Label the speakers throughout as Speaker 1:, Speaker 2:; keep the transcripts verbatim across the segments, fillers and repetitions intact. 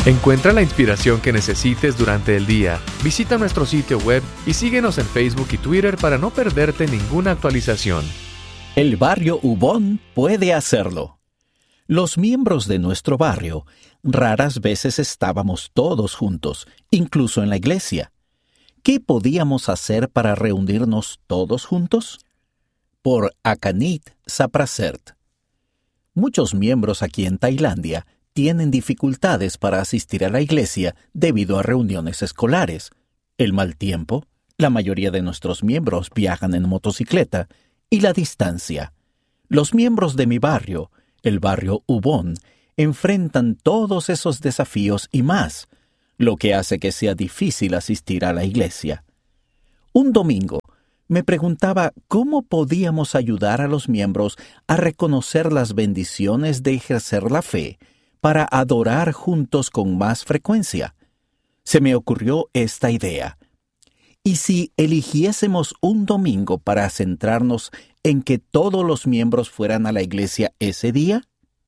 Speaker 1: Encuentra la inspiración que necesites durante el día. Visita nuestro sitio web y síguenos en Facebook y Twitter para no perderte ninguna actualización.
Speaker 2: El barrio Ubón puede hacerlo. Los miembros de nuestro barrio raras veces estábamos todos juntos, incluso en la iglesia. ¿Qué podíamos hacer para reunirnos todos juntos? Por Akanit Saprasert. Muchos miembros aquí en Tailandia tienen dificultades para asistir a la iglesia debido a reuniones escolares, el mal tiempo, la mayoría de nuestros miembros viajan en motocicleta, y la distancia. Los miembros de mi barrio, el barrio Ubón, enfrentan todos esos desafíos y más, lo que hace que sea difícil asistir a la iglesia. Un domingo, me preguntaba cómo podíamos ayudar a los miembros a reconocer las bendiciones de ejercer la fe para adorar juntos con más frecuencia. Se me ocurrió esta idea. ¿Y si eligiésemos un domingo para centrarnos en que todos los miembros fueran a la iglesia ese día?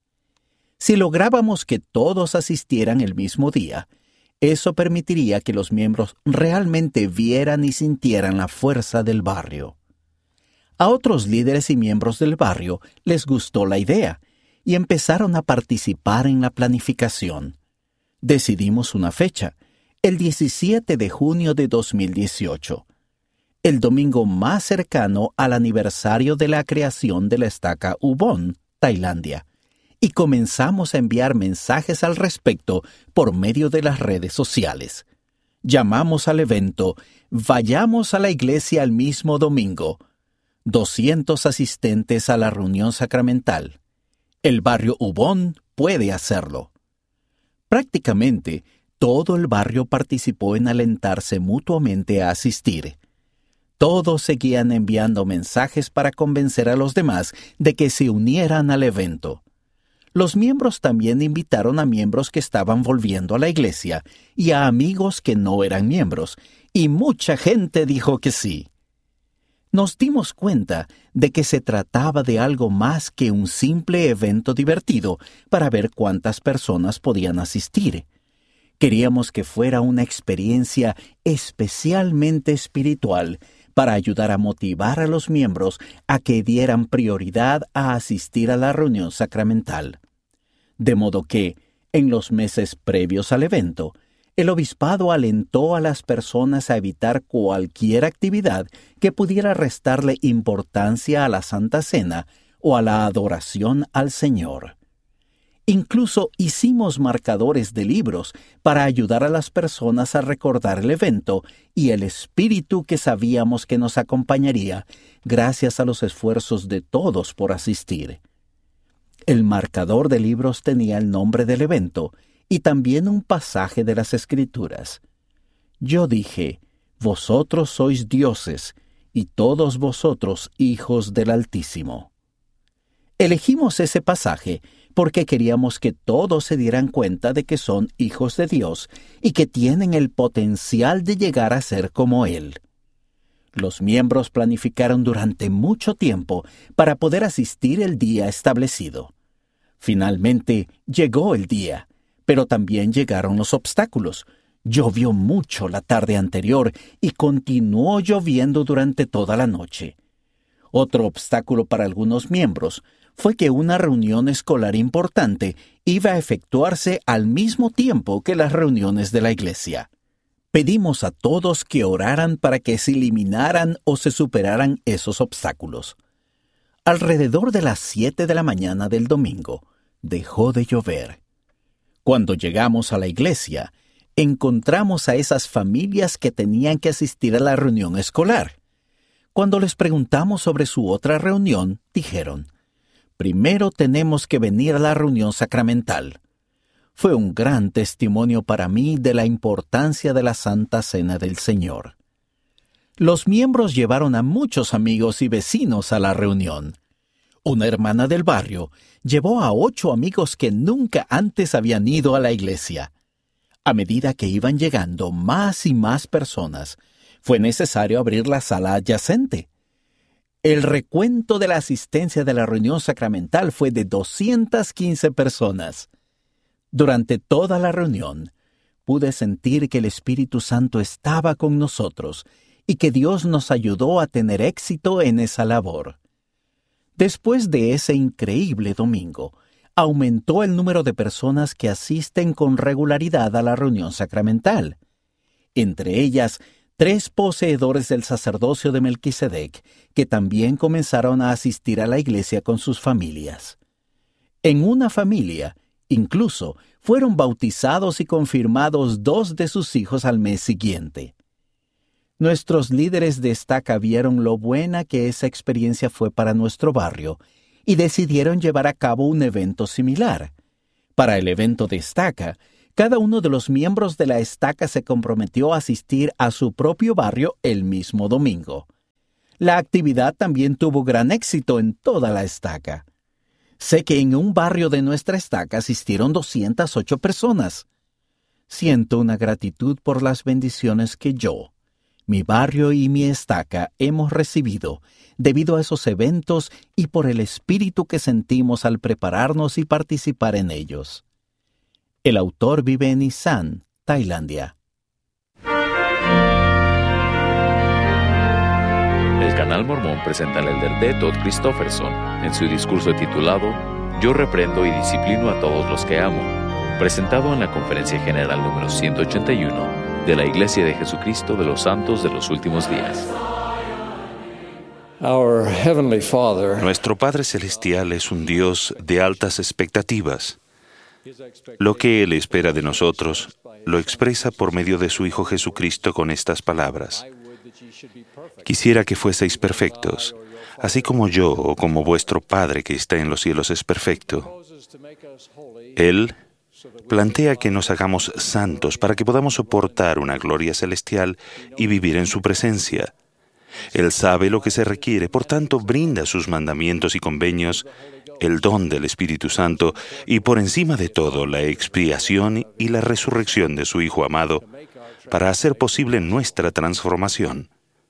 Speaker 2: Si lográbamos que todos asistieran el mismo día, eso permitiría que los miembros realmente vieran y sintieran la fuerza del barrio. A otros líderes y miembros del barrio les gustó la idea y empezaron a participar en la planificación. Decidimos una fecha, el diecisiete de junio de dos mil dieciocho, el domingo más cercano al aniversario de la creación de la estaca Ubón, Tailandia, y comenzamos a enviar mensajes al respecto por medio de las redes sociales. Llamamos al evento «Vayamos a la iglesia el mismo domingo». doscientos asistentes a la reunión sacramental. El barrio Ubón puede hacerlo. Prácticamente todo el barrio participó en alentarse mutuamente a asistir. Todos seguían enviando mensajes para convencer a los demás de que se unieran al evento. Los miembros también invitaron a miembros que estaban volviendo a la iglesia y a amigos que no eran miembros, y mucha gente dijo que sí. Nos dimos cuenta de que se trataba de algo más que un simple evento divertido para ver cuántas personas podían asistir. Queríamos que fuera una experiencia especialmente espiritual para ayudar a motivar a los miembros a que dieran prioridad a asistir a la reunión sacramental. De modo que, en los meses previos al evento, el obispado alentó a las personas a evitar cualquier actividad que pudiera restarle importancia a la Santa Cena o a la adoración al Señor. Incluso hicimos marcadores de libros para ayudar a las personas a recordar el evento y el espíritu que sabíamos que nos acompañaría gracias a los esfuerzos de todos por asistir. El marcador de libros tenía el nombre del evento y también un pasaje de las Escrituras. Yo dije, «Vosotros sois dioses, y todos vosotros hijos del Altísimo». Elegimos ese pasaje porque queríamos que todos se dieran cuenta de que son hijos de Dios y que tienen el potencial de llegar a ser como Él. Los miembros planificaron durante mucho tiempo para poder asistir el día establecido. Finalmente llegó el día, pero también llegaron los obstáculos. Llovió mucho la tarde anterior y continuó lloviendo durante toda la noche. Otro obstáculo para algunos miembros fue que una reunión escolar importante iba a efectuarse al mismo tiempo que las reuniones de la iglesia. Pedimos a todos que oraran para que se eliminaran o se superaran esos obstáculos. Alrededor de las siete de la mañana del domingo, dejó de llover. Cuando llegamos a la iglesia, encontramos a esas familias que tenían que asistir a la reunión escolar. Cuando les preguntamos sobre su otra reunión, dijeron, «Primero tenemos que venir a la reunión sacramental». Fue un gran testimonio para mí de la importancia de la Santa Cena del Señor. Los miembros llevaron a muchos amigos y vecinos a la reunión. Una hermana del barrio llevó a ocho amigos que nunca antes habían ido a la iglesia. A medida que iban llegando más y más personas, fue necesario abrir la sala adyacente. El recuento de la asistencia de la reunión sacramental fue de doscientas quince personas. Durante toda la reunión, pude sentir que el Espíritu Santo estaba con nosotros y que Dios nos ayudó a tener éxito en esa labor. Después de ese increíble domingo, aumentó el número de personas que asisten con regularidad a la reunión sacramental. Entre ellas, tres poseedores del sacerdocio de Melquisedec, que también comenzaron a asistir a la iglesia con sus familias. En una familia, incluso, fueron bautizados y confirmados dos de sus hijos al mes siguiente. Nuestros líderes de Estaca vieron lo buena que esa experiencia fue para nuestro barrio y decidieron llevar a cabo un evento similar. Para el evento de Estaca, cada uno de los miembros de la Estaca se comprometió a asistir a su propio barrio el mismo domingo. La actividad también tuvo gran éxito en toda la Estaca. Sé que en un barrio de nuestra Estaca asistieron doscientas ocho personas. Siento una gratitud por las bendiciones que yo, mi barrio y mi Estaca hemos recibido debido a esos eventos y por el espíritu que sentimos al prepararnos y participar en ellos. El autor vive en Isan, Tailandia.
Speaker 3: El Canal Mormón presenta al elder D. Todd Christofferson en su discurso titulado Yo reprendo y disciplino a todos los que amo, presentado en la Conferencia General número ciento ochenta y uno de la Iglesia de Jesucristo de los Santos de los Últimos Días.
Speaker 4: Our Heavenly Father,
Speaker 5: Nuestro Padre Celestial es un Dios de altas expectativas. Lo que Él espera de nosotros lo expresa por medio de su Hijo Jesucristo con estas palabras. Quisiera que fueseis perfectos, así como yo o como vuestro Padre que está en los cielos es perfecto. Él plantea que nos hagamos santos para que podamos soportar una gloria celestial y vivir en su presencia. Él sabe lo que se requiere, por tanto brinda sus mandamientos y convenios, el don del Espíritu Santo y por encima de todo la expiación y la resurrección de su Hijo amado para hacer posible nuestra transformación.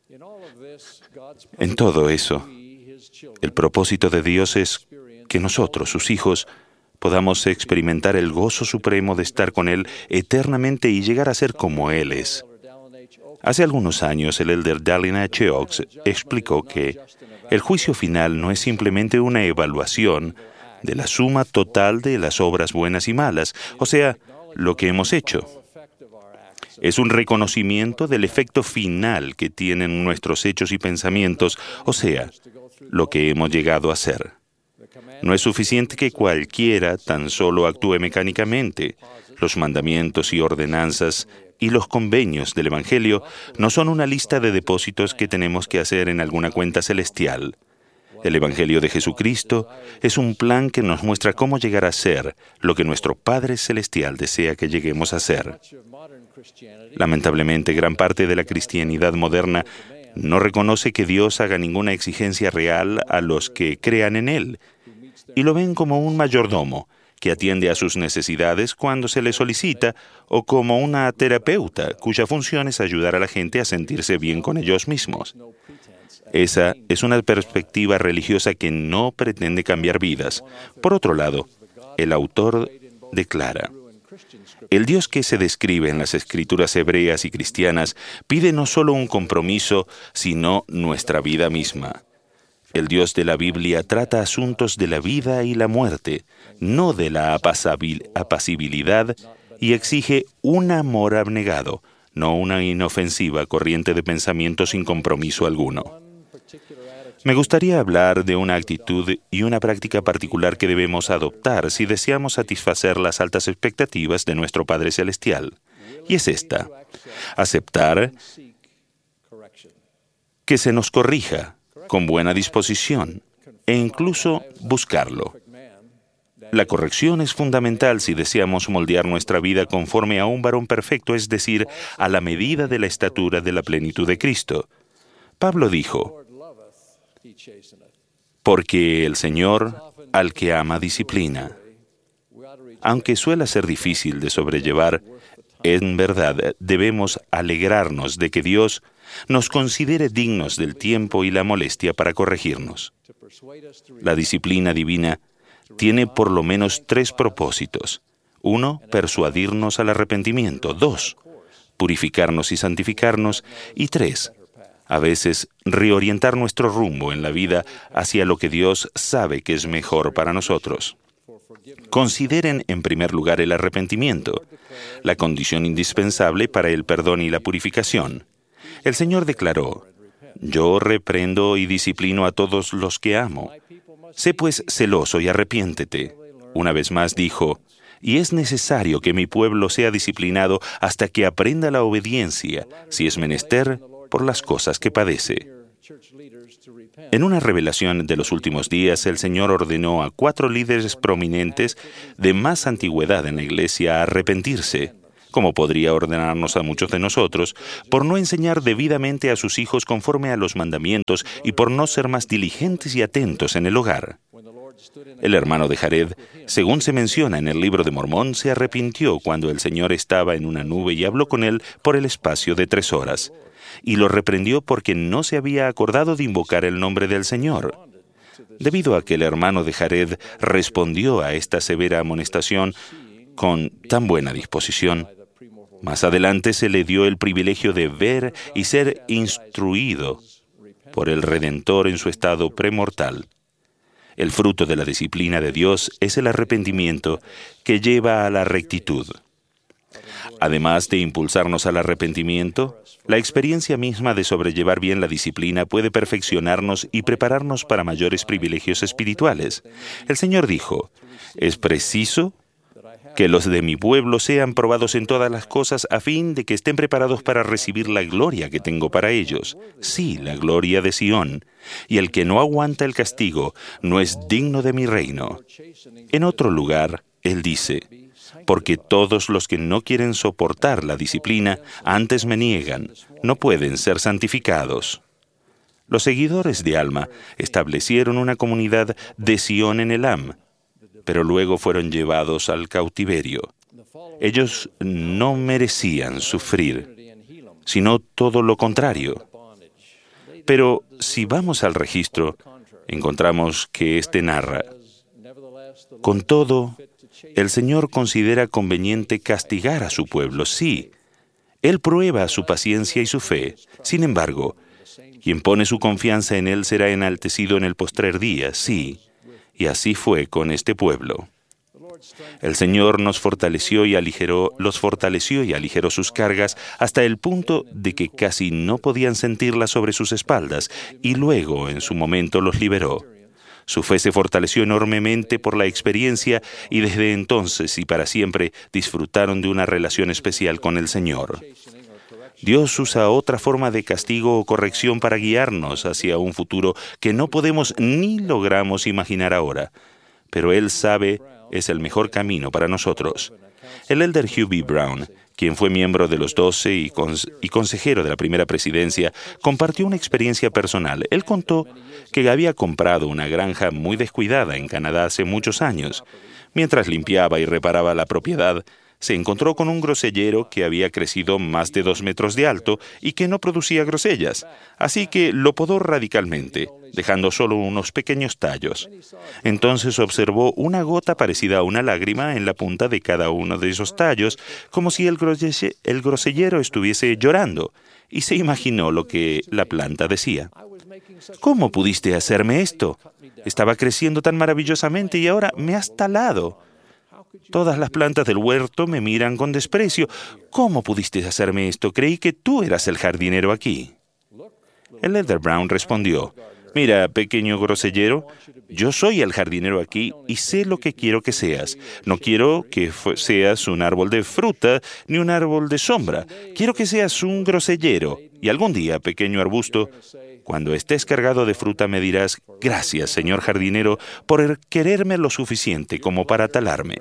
Speaker 5: En todo eso, el propósito de Dios es que nosotros, sus hijos, podamos experimentar el gozo supremo de estar con Él eternamente y llegar a ser como Él es. Hace algunos años, el elder Dallin H. Oaks explicó que el juicio final no es simplemente una evaluación de la suma total de las obras buenas y malas, o sea, lo que hemos hecho. Es un reconocimiento del efecto final que tienen nuestros hechos y pensamientos, o sea, lo que hemos llegado a ser. No es suficiente que cualquiera tan solo actúe mecánicamente. Los mandamientos y ordenanzas y los convenios del Evangelio no son una lista de depósitos que tenemos que hacer en alguna cuenta celestial. El Evangelio de Jesucristo es un plan que nos muestra cómo llegar a ser lo que nuestro Padre Celestial desea que lleguemos a ser. Lamentablemente, gran parte de la cristianidad moderna no reconoce que Dios haga ninguna exigencia real a los que crean en Él, y lo ven como un mayordomo que atiende a sus necesidades cuando se le solicita, o como una terapeuta cuya función es ayudar a la gente a sentirse bien con ellos mismos. Esa es una perspectiva religiosa que no pretende cambiar vidas. Por otro lado, el autor declara: el Dios que se describe en las escrituras hebreas y cristianas pide no solo un compromiso, sino nuestra vida misma. El Dios de la Biblia trata asuntos de la vida y la muerte, no de la apasabil- apacibilidad, y exige un amor abnegado, no una inofensiva corriente de pensamiento sin compromiso alguno. Me gustaría hablar de una actitud y una práctica particular que debemos adoptar si deseamos satisfacer las altas expectativas de nuestro Padre Celestial. Y es esta: aceptar que se nos corrija con buena disposición e incluso buscarlo. La corrección es fundamental si deseamos moldear nuestra vida conforme a un varón perfecto, es decir, a la medida de la estatura de la plenitud de Cristo. Pablo dijo: porque el Señor al que ama disciplina. Aunque suele ser difícil de sobrellevar, en verdad debemos alegrarnos de que Dios nos considere dignos del tiempo y la molestia para corregirnos. La disciplina divina tiene por lo menos tres propósitos. Uno, persuadirnos al arrepentimiento. Dos, purificarnos y santificarnos. Y tres, a veces reorientar nuestro rumbo en la vida hacia lo que Dios sabe que es mejor para nosotros. Consideren en primer lugar el arrepentimiento, la condición indispensable para el perdón y la purificación. El Señor declaró: «Yo reprendo y disciplino a todos los que amo. Sé pues celoso y arrepiéntete». Una vez más dijo: «Y es necesario que mi pueblo sea disciplinado hasta que aprenda la obediencia, si es menester, por las cosas que padece». En una revelación de los últimos días, el Señor ordenó a cuatro líderes prominentes de más antigüedad en la Iglesia a arrepentirse, como podría ordenarnos a muchos de nosotros, por no enseñar debidamente a sus hijos conforme a los mandamientos y por no ser más diligentes y atentos en el hogar. El hermano de Jared, según se menciona en el libro de Mormón, se arrepintió cuando el Señor estaba en una nube y habló con él por el espacio de tres horas, y lo reprendió porque no se había acordado de invocar el nombre del Señor. Debido a que el hermano de Jared respondió a esta severa amonestación con tan buena disposición, más adelante se le dio el privilegio de ver y ser instruido por el Redentor en su estado premortal. El fruto de la disciplina de Dios es el arrepentimiento que lleva a la rectitud. Además de impulsarnos al arrepentimiento, la experiencia misma de sobrellevar bien la disciplina puede perfeccionarnos y prepararnos para mayores privilegios espirituales. El Señor dijo: «Es preciso que los de mi pueblo sean probados en todas las cosas a fin de que estén preparados para recibir la gloria que tengo para ellos. Sí, la gloria de Sión. Y el que no aguanta el castigo no es digno de mi reino». En otro lugar, Él dice: «Porque todos los que no quieren soportar la disciplina antes me niegan, no pueden ser santificados». Los seguidores de Alma establecieron una comunidad de Sión en Elam, pero luego fueron llevados al cautiverio. Ellos no merecían sufrir, sino todo lo contrario. Pero si vamos al registro, encontramos que éste narra: «Con todo, el Señor considera conveniente castigar a su pueblo, sí. Él prueba su paciencia y su fe. Sin embargo, quien pone su confianza en Él será enaltecido en el postrer día, sí. Y así fue con este pueblo. El Señor nos fortaleció y aligeró, los fortaleció y aligeró sus cargas hasta el punto de que casi no podían sentirlas sobre sus espaldas, y luego, en su momento, los liberó. Su fe se fortaleció enormemente por la experiencia y desde entonces y para siempre disfrutaron de una relación especial con el Señor. Dios usa otra forma de castigo o corrección para guiarnos hacia un futuro que no podemos ni logramos imaginar ahora, pero Él sabe es el mejor camino para nosotros. El elder Hugh B. Brown, quien fue miembro de los doce y, cons- y consejero de la primera presidencia, compartió una experiencia personal. Él contó que había comprado una granja muy descuidada en Canadá hace muchos años. Mientras limpiaba y reparaba la propiedad, se encontró con un grosellero que había crecido más de dos metros de alto y que no producía grosellas, así que lo podó radicalmente, dejando solo unos pequeños tallos. Entonces observó una gota parecida a una lágrima en la punta de cada uno de esos tallos, como si el, grose- el grosellero estuviese llorando, y se imaginó lo que la planta decía. «¿Cómo pudiste hacerme esto? Estaba creciendo tan maravillosamente y ahora me has talado. Todas las plantas del huerto me miran con desprecio. ¿Cómo pudiste hacerme esto? Creí que tú eras el jardinero aquí». El elder Brown respondió: «Mira, pequeño grosellero, yo soy el jardinero aquí y sé lo que quiero que seas. No quiero que seas un árbol de fruta ni un árbol de sombra. Quiero que seas un grosellero. Y algún día, pequeño arbusto, cuando estés cargado de fruta me dirás: gracias, señor jardinero, por quererme lo suficiente como para talarme».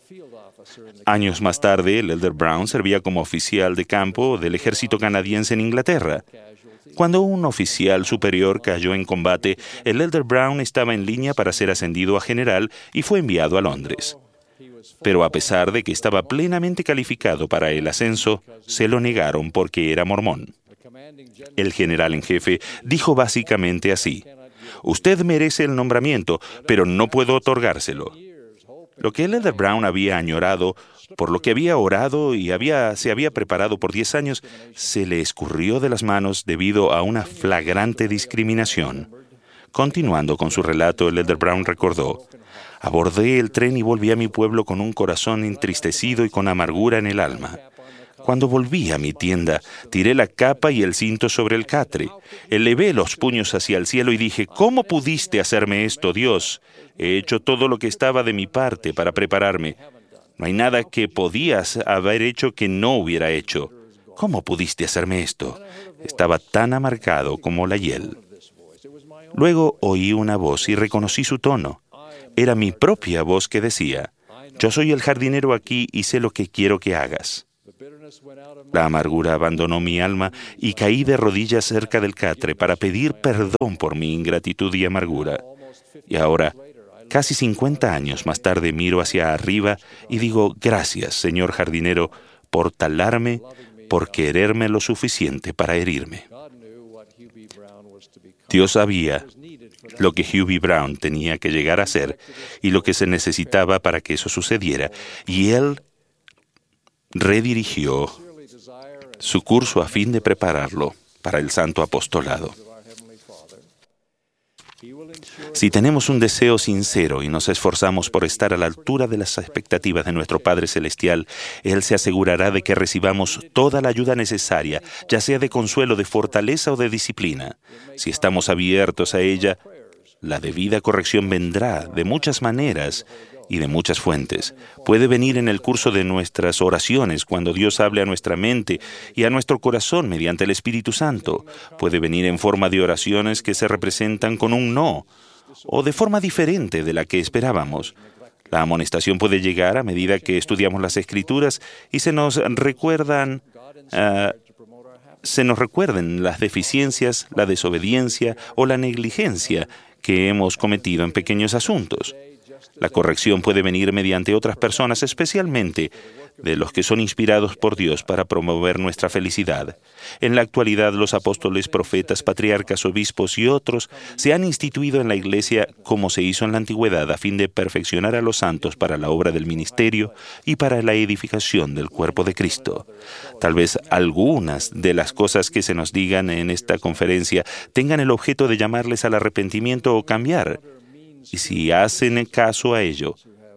Speaker 5: Años más tarde, el elder Brown servía como oficial de campo del ejército canadiense en Inglaterra. Cuando un oficial superior cayó en combate, el elder Brown estaba en línea para ser ascendido a general y fue enviado a Londres. Pero a pesar de que estaba plenamente calificado para el ascenso, se lo negaron porque era mormón. El general en jefe dijo básicamente así: «Usted merece el nombramiento, pero no puedo otorgárselo». Lo que el Elder Brown había añorado, por lo que había orado y había, se había preparado por diez años, se le escurrió de las manos debido a una flagrante discriminación. Continuando con su relato, el Elder Brown recordó: abordé el tren y volví a mi pueblo con un corazón entristecido y con amargura en el alma. Cuando volví a mi tienda, tiré la capa y el cinto sobre el catre. Elevé los puños hacia el cielo y dije: ¿cómo pudiste hacerme esto, Dios? He hecho todo lo que estaba de mi parte para prepararme. No hay nada que podías haber hecho que no hubiera hecho. ¿Cómo pudiste hacerme esto? Estaba tan amargado como la hiel. Luego oí una voz y reconocí su tono. Era mi propia voz que decía: yo soy el jardinero aquí y sé lo que quiero que hagas. La amargura abandonó mi alma y caí de rodillas cerca del catre para pedir perdón por mi ingratitud y amargura. Y ahora, casi cincuenta años más tarde, miro hacia arriba y digo: gracias, señor jardinero, por talarme, por quererme lo suficiente para herirme. Dios sabía lo que Hughie Brown tenía que llegar a ser y lo que se necesitaba para que eso sucediera, y Él redirigió su curso a fin de prepararlo para el santo apostolado. Si tenemos un deseo sincero y nos esforzamos por estar a la altura de las expectativas de nuestro Padre Celestial, Él se asegurará de que recibamos toda la ayuda necesaria, ya sea de consuelo, de fortaleza o de disciplina. Si estamos abiertos a ella, la debida corrección vendrá de muchas maneras y de muchas fuentes. Puede venir en el curso de nuestras oraciones, cuando Dios hable a nuestra mente y a nuestro corazón mediante el Espíritu Santo. Puede venir en forma de oraciones que se representan con un no, o de forma diferente de la que esperábamos. La amonestación puede llegar a medida que estudiamos las Escrituras y se nos recuerdan, uh, se nos recuerden las deficiencias, la desobediencia o la negligencia que hemos cometido en pequeños asuntos. La corrección puede venir mediante otras personas, especialmente de los que son inspirados por Dios para promover nuestra felicidad. En la actualidad, los apóstoles, profetas, patriarcas, obispos y otros se han instituido en la Iglesia como se hizo en la antigüedad, a fin de perfeccionar a los santos para la obra del ministerio y para la edificación del cuerpo de Cristo. Tal vez algunas de las cosas que se nos digan en esta conferencia tengan el objeto de llamarles al arrepentimiento o cambiar. Y si hacen caso a ello,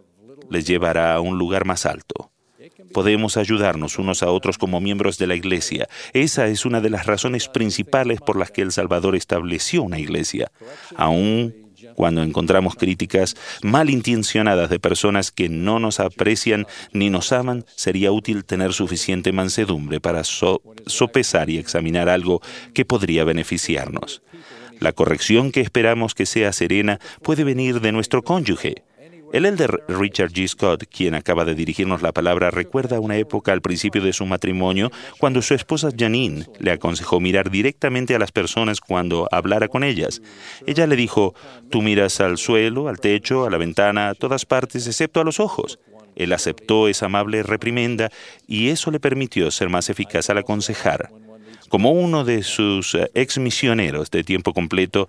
Speaker 5: les llevará a un lugar más alto. Podemos ayudarnos unos a otros como miembros de la Iglesia. Esa es una de las razones principales por las que El Salvador estableció una Iglesia. Aun cuando encontramos críticas malintencionadas de personas que no nos aprecian ni nos aman, sería útil tener suficiente mansedumbre para so- sopesar y examinar algo que podría beneficiarnos. La corrección que esperamos que sea serena puede venir de nuestro cónyuge. El elder Richard G. Scott, quien acaba de dirigirnos la palabra, recuerda una época al principio de su matrimonio cuando su esposa Janine le aconsejó mirar directamente a las personas cuando hablara con ellas. Ella le dijo: tú miras al suelo, al techo, a la ventana, a todas partes, excepto a los ojos. Él aceptó esa amable reprimenda y eso le permitió ser más eficaz al aconsejar. Como uno de sus ex misioneros de tiempo completo,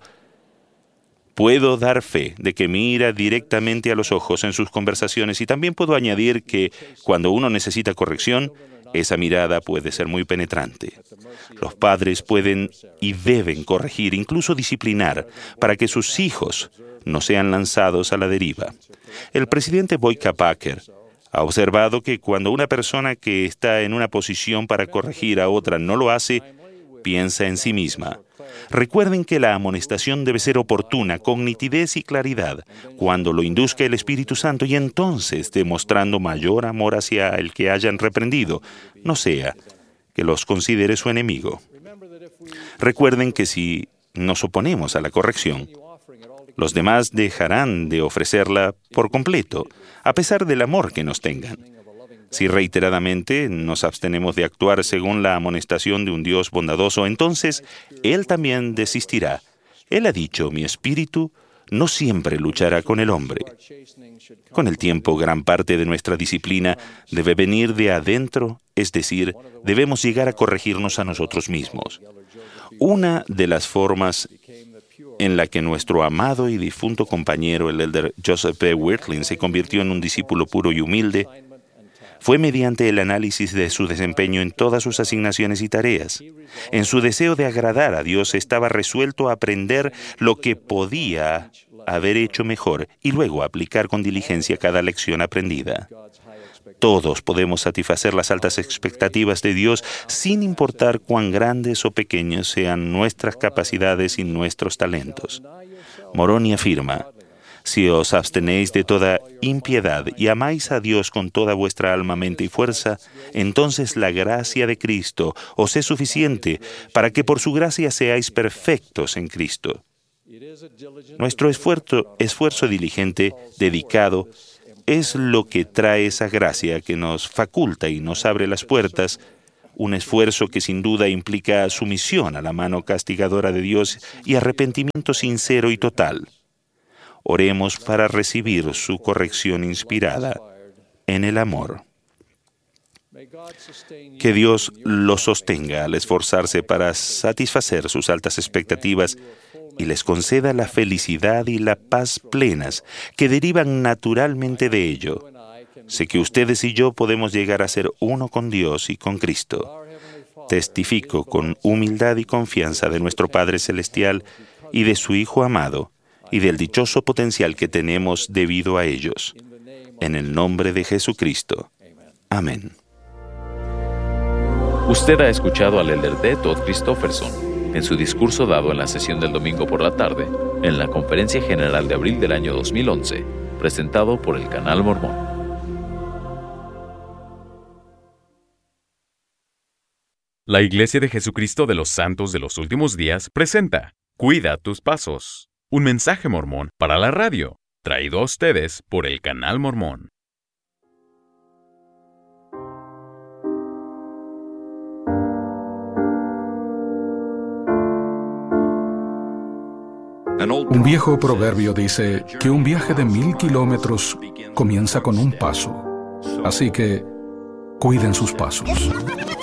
Speaker 5: puedo dar fe de que mira directamente a los ojos en sus conversaciones, y también puedo añadir que cuando uno necesita corrección, esa mirada puede ser muy penetrante. Los padres pueden y deben corregir, incluso disciplinar, para que sus hijos no sean lanzados a la deriva. El presidente Boyka Packer ha observado que cuando una persona que está en una posición para corregir a otra no lo hace, piensa en sí misma. Recuerden que la amonestación debe ser oportuna, con nitidez y claridad, cuando lo induzca el Espíritu Santo, y entonces demostrando mayor amor hacia el que hayan reprendido, no sea que los considere su enemigo. Recuerden que si nos oponemos a la corrección, los demás dejarán de ofrecerla por completo, a pesar del amor que nos tengan. Si reiteradamente nos abstenemos de actuar según la amonestación de un Dios bondadoso, entonces Él también desistirá. Él ha dicho: mi espíritu no siempre luchará con el hombre. Con el tiempo, gran parte de nuestra disciplina debe venir de adentro, es decir, debemos llegar a corregirnos a nosotros mismos. Una de las formas en la que nuestro amado y difunto compañero, el elder Joseph B. Wirthlin, se convirtió en un discípulo puro y humilde, fue mediante el análisis de su desempeño en todas sus asignaciones y tareas. En su deseo de agradar a Dios estaba resuelto a aprender lo que podía haber hecho mejor y luego aplicar con diligencia cada lección aprendida. Todos podemos satisfacer las altas expectativas de Dios sin importar cuán grandes o pequeñas sean nuestras capacidades y nuestros talentos. Moroni afirma: si os abstenéis de toda impiedad y amáis a Dios con toda vuestra alma, mente y fuerza, entonces la gracia de Cristo os es suficiente para que por su gracia seáis perfectos en Cristo. Nuestro esfuerzo, esfuerzo diligente, dedicado, es lo que trae esa gracia que nos faculta y nos abre las puertas, un esfuerzo que sin duda implica sumisión a la mano castigadora de Dios y arrepentimiento sincero y total. Oremos para recibir su corrección inspirada en el amor. Que Dios los sostenga al esforzarse para satisfacer sus altas expectativas y les conceda la felicidad y la paz plenas que derivan naturalmente de ello. Sé que ustedes y yo podemos llegar a ser uno con Dios y con Cristo. Testifico con humildad y confianza de nuestro Padre Celestial y de su Hijo amado, y del dichoso potencial que tenemos debido a ellos. En el nombre de Jesucristo. Amén.
Speaker 3: Usted ha escuchado al elder D. Todd Christofferson en su discurso dado en la sesión del domingo por la tarde, en la Conferencia General de abril del año dos mil once, presentado por el Canal Mormón.
Speaker 6: La Iglesia de Jesucristo de los Santos de los Últimos Días presenta Cuida tus pasos, un mensaje mormón para la radio, traído a ustedes por el Canal Mormón.
Speaker 7: Un viejo proverbio dice que un viaje de mil kilómetros comienza con un paso. Así que, cuiden sus pasos.